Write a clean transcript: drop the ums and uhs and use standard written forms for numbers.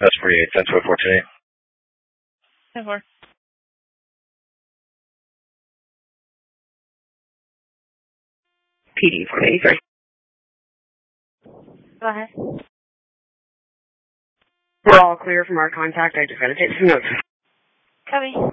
That's 48, 10 to 14. 10-4. PD 483. Go ahead. We're all clear from our contact. I just got to take some notes. Copy.